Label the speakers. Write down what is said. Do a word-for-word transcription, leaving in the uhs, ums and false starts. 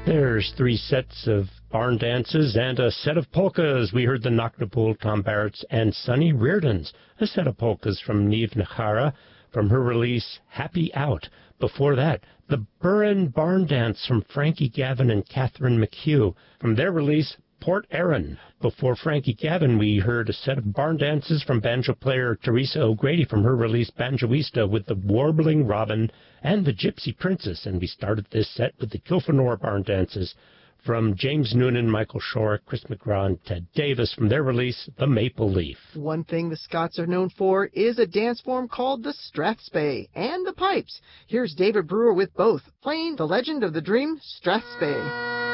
Speaker 1: There's three sets of barn dances and a set of polkas. We heard the Knocknapool, Tom Barrett's, and Sonny Reardon's. A set of polkas from Niamh Ní Chara from her release Happy Out. Before that, the Burren Barn Dance from Frankie Gavin and Catherine McHugh from their release Port Erin. Before Frankie Gavin, we heard a set of barn dances from banjo player Teresa O'Grady from her release Banjoista with the Warbling Robin and the Gypsy Princess. And we started this set with the Kilfenor barn dances from James Noonan, Michael Shore, Chris McGraw, and Ted Davis from their release The Maple Leaf.
Speaker 2: One thing the Scots are known for is a dance form called the Strathspey and the pipes. Here's David Brewer with both, playing The Legend of the Dream Strathspey.